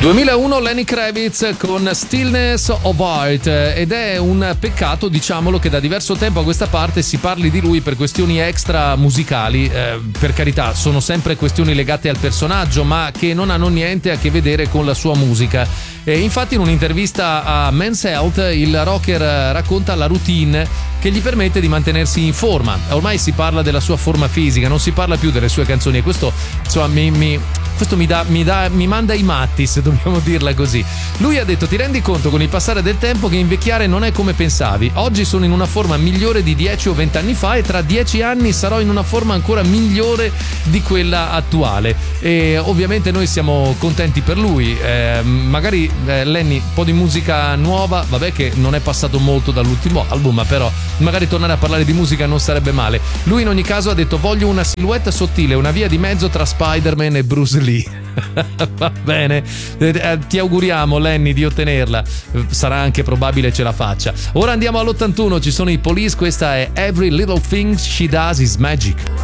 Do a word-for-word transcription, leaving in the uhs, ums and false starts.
duemilauno Lenny Kravitz con Stillness of Heart, ed è un peccato, diciamolo, che da diverso tempo a questa parte si parli di lui per questioni extra musicali. Eh, per carità, sono sempre questioni legate al personaggio, ma che non hanno niente a che vedere con la sua musica. E infatti in un'intervista a Men's Health il rocker racconta la routine che gli permette di mantenersi in forma. Ormai si parla della sua forma fisica, non si parla più delle sue canzoni, e questo insomma mi, mi questo mi dà, mi dà mi manda i matti, se dobbiamo dirla così. Lui ha detto: ti rendi conto con il passare del tempo che invecchiare non è come pensavi? Oggi sono in una forma migliore di dieci o venti anni fa, e tra dieci anni sarò in una forma ancora migliore di quella attuale. E ovviamente noi siamo contenti per lui. Eh, magari eh, Lenny, un po' di musica nuova, vabbè che non è passato molto dall'ultimo album, ma però magari tornare a parlare di musica non sarebbe male. Lui in ogni caso ha detto: voglio una silhouette sottile, una via di mezzo tra Spider-Man e Bruce Lee. Va bene, eh, ti auguriamo, Lenny, di ottenerla. Sarà anche probabile ce la faccia. Ora andiamo all'ottantuno, ci sono i Police, questa è Every Little Thing She Does Is Magic.